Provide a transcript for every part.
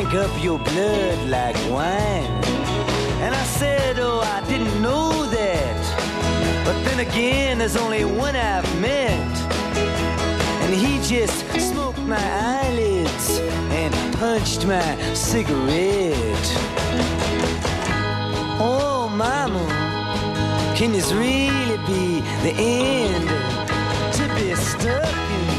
drink up your blood like wine. And I said, oh, I didn't know that. But then again, there's only one I've met. And he just smoked my eyelids and punched my cigarette. Oh, mama, can this really be the end? To be stuck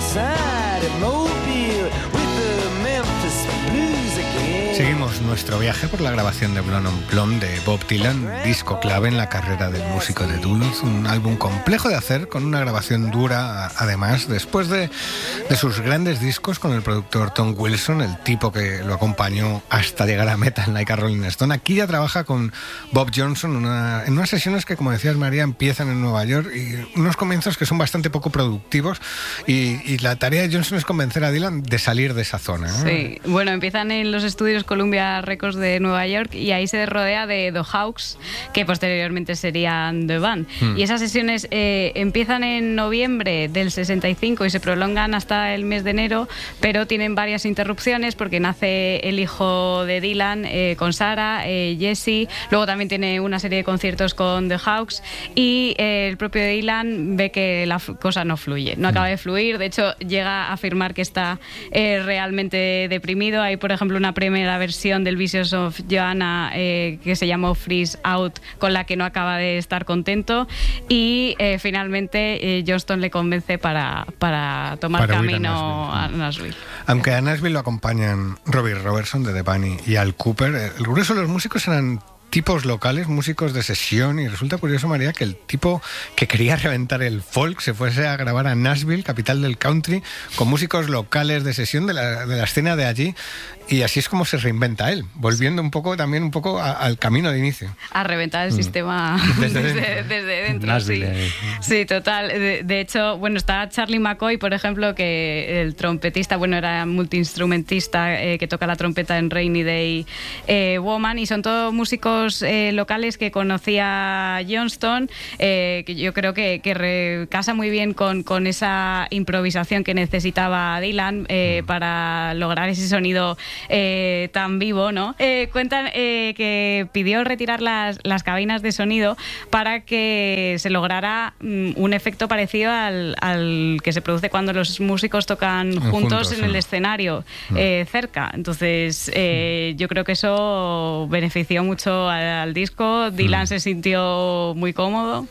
inside a mobile with the Memphis Blues again. Seguimos nuestro viaje por la grabación de Blonde on Blonde de Bob Dylan, disco clave en la carrera del músico de Duluth, un álbum complejo de hacer con una grabación dura, además, después de sus grandes discos con el productor Tom Wilson, el tipo que lo acompañó hasta llegar a Metal Like a Rolling Stone. Aquí ya trabaja con Bob Johnson en unas sesiones que, como decías, María, empiezan en Nueva York y unos comienzos que son bastante poco productivos y la tarea de Johnson es convencer a Dylan de salir de esa zona, ¿no? Sí, bueno, empiezan en los estudios Columbia Records de Nueva York y ahí se rodea de The Hawks, que posteriormente serían The Band. Y esas sesiones empiezan en noviembre del 65 y se prolongan hasta el mes de enero, pero tienen varias interrupciones porque nace el hijo de Dylan con Sarah, Jesse, luego también tiene una serie de conciertos con The Hawks y el propio Dylan ve que la cosa no fluye, no acaba de fluir, de hecho llega a afirmar que está realmente deprimido. Hay, por ejemplo, una primera versión del Visions of Joanna que se llamó Freeze Out, con la que no acaba de estar contento y finalmente Johnston le convence para tomar camino a Nashville. Aunque a Nashville lo acompañan Robbie Robertson de The Bunny y Al Cooper, el grueso de los músicos eran tipos locales, músicos de sesión, y resulta curioso, María, que el tipo que quería reventar el folk se fuese a grabar a Nashville, capital del country, con músicos locales de sesión de la escena de allí, y así es como se reinventa él, volviendo un poco al camino de inicio. A reventar el sistema desde dentro. Nashville, sí, total. De hecho, bueno, está Charlie McCoy, por ejemplo, que el trompetista, bueno, era multiinstrumentista, que toca la trompeta en Rainy Day Woman, y son todos músicos locales que conocía Johnston, que yo creo que casa muy bien con esa improvisación que necesitaba Dylan para lograr ese sonido tan vivo, ¿no? Cuentan que pidió retirar las cabinas de sonido para que se lograra un efecto parecido al que se produce cuando los músicos tocan juntos en el escenario cerca. Entonces yo creo que eso benefició mucho al disco. Dylan se sintió muy cómodo.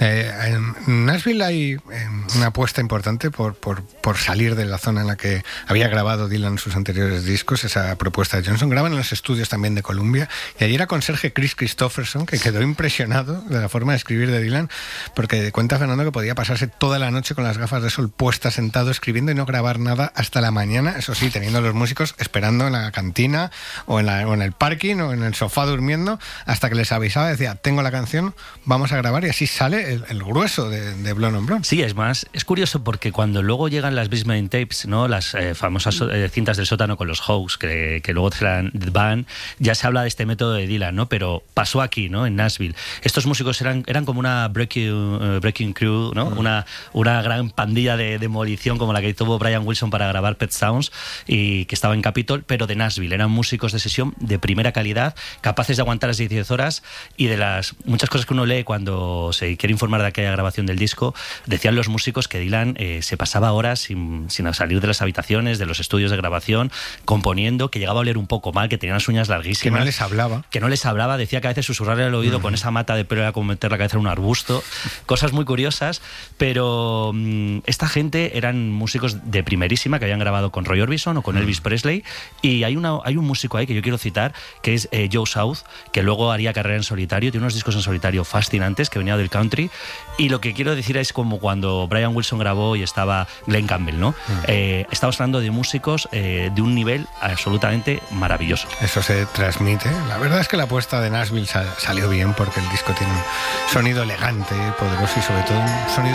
En Nashville hay una apuesta importante por salir de la zona en la que había grabado Dylan sus anteriores discos, esa propuesta de Johnson. Graban en los estudios también de Columbia, y allí era conserje Chris Christopherson, que quedó impresionado de la forma de escribir de Dylan, porque cuenta Fernando que podía pasarse toda la noche con las gafas de sol puestas, sentado escribiendo, y no grabar nada hasta la mañana, eso sí, teniendo a los músicos esperando en la cantina o en el parking o en el sofá durmiendo, hasta que les avisaba, decía, tengo la canción, vamos a grabar, y así sale el grueso de Blonde on Blonde. Sí, es más, es curioso porque cuando luego llegan las Basement Tapes, ¿no?, las famosas cintas del sótano con los Hawks, que luego serán The Band, ya se habla de este método de Dylan, ¿no? Pero pasó aquí, ¿no?, en Nashville. Estos músicos eran como una breaking crew, ¿no? Una gran pandilla de demolición como la que tuvo Brian Wilson para grabar Pet Sounds, y que estaba en Capitol, pero de Nashville. Eran músicos de sesión de primera calidad, capaces de aguantar las 10 horas, y de las muchas cosas que uno lee cuando se quiere informar de aquella grabación del disco, decían los músicos que Dylan se pasaba horas sin salir de las habitaciones, de los estudios de grabación, componiendo, que llegaba a oler un poco mal, que tenía las uñas larguísimas. Que no les hablaba, decía que a veces susurrarle al oído con esa mata de pelo era como meter la cabeza en un arbusto, cosas muy curiosas, pero esta gente eran músicos de primerísima que habían grabado con Roy Orbison o con Elvis Presley, y hay un músico ahí que yo quiero citar, que es Joe South, que luego haría carrera en solitario, tiene unos discos en solitario fascinantes, que venía del country, y lo que quiero decir es como cuando Brian Wilson grabó y estaba Glenn Campbell, ¿no? Estamos hablando de músicos de un nivel absolutamente maravilloso. Eso se transmite. La verdad es que la apuesta de Nashville salió bien, porque el disco tiene un sonido elegante, poderoso, y sobre todo un sonido